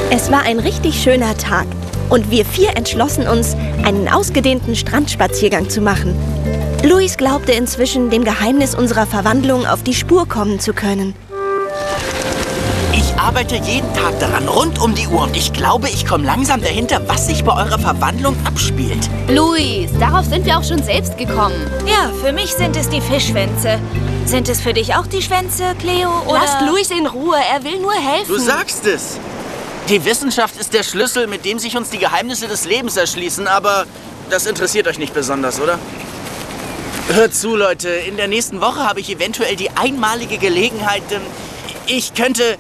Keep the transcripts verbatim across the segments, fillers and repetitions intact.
Es war ein richtig schöner Tag und wir vier entschlossen uns, einen ausgedehnten Strandspaziergang zu machen. Luis glaubte inzwischen, dem Geheimnis unserer Verwandlung auf die Spur kommen zu können. Ich arbeite jeden Tag daran, rund um die Uhr. Und ich glaube, ich komme langsam dahinter, was sich bei eurer Verwandlung abspielt. Luis, darauf sind wir auch schon selbst gekommen. Ja, für mich sind es die Fischschwänze. Sind es für dich auch die Schwänze, Cleo? Oder? Lasst Luis in Ruhe, er will nur helfen. Du sagst es. Die Wissenschaft ist der Schlüssel, mit dem sich uns die Geheimnisse des Lebens erschließen. Aber das interessiert euch nicht besonders, oder? Hört zu, Leute. In der nächsten Woche habe ich eventuell die einmalige Gelegenheit. Ähm, ich könnte...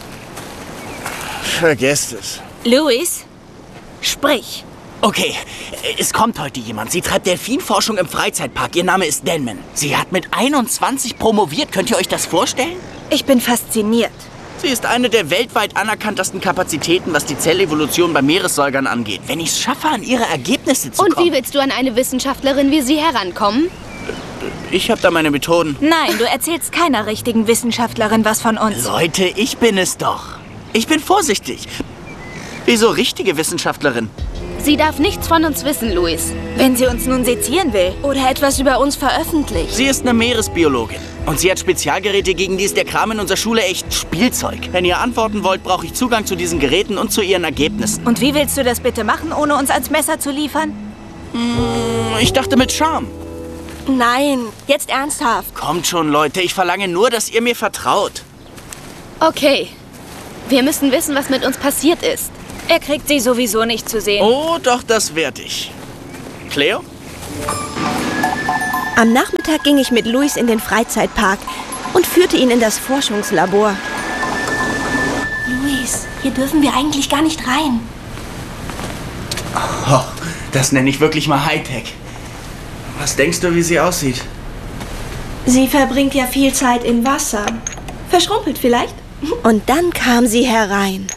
Vergesst es. Luis, sprich. Okay, es kommt heute jemand. Sie treibt Delfinforschung im Freizeitpark. Ihr Name ist Denman. Sie hat mit einundzwanzig promoviert. Könnt ihr euch das vorstellen? Ich bin fasziniert. Sie ist eine der weltweit anerkanntesten Kapazitäten, was die Zellevolution bei Meeressäugern angeht. Wenn ich es schaffe, an ihre Ergebnisse zu Und kommen... wie willst du an eine Wissenschaftlerin wie sie herankommen? Ich habe da meine Methoden. Nein, du erzählst keiner richtigen Wissenschaftlerin was von uns. Leute, ich bin es doch. Ich bin vorsichtig. Wieso richtige Wissenschaftlerin? Sie darf nichts von uns wissen, Luis. Wenn sie uns nun sezieren will. Oder etwas über uns veröffentlicht. Sie ist eine Meeresbiologin. Und sie hat Spezialgeräte, gegen die ist der Kram in unserer Schule echt Spielzeug. Wenn ihr antworten wollt, brauche ich Zugang zu diesen Geräten und zu ihren Ergebnissen. Und wie willst du das bitte machen, ohne uns ans Messer zu liefern? Hm, ich dachte mit Charme. Nein, jetzt ernsthaft. Kommt schon, Leute. Ich verlange nur, dass ihr mir vertraut. Okay. Wir müssen wissen, was mit uns passiert ist. Er kriegt sie sowieso nicht zu sehen. Oh, doch, das werd ich. Cleo? Am Nachmittag ging ich mit Luis in den Freizeitpark und führte ihn in das Forschungslabor. Luis, hier dürfen wir eigentlich gar nicht rein. Oh, das nenne ich wirklich mal Hightech. Was denkst du, wie sie aussieht? Sie verbringt ja viel Zeit im Wasser. Verschrumpelt vielleicht? Und dann kam sie herein.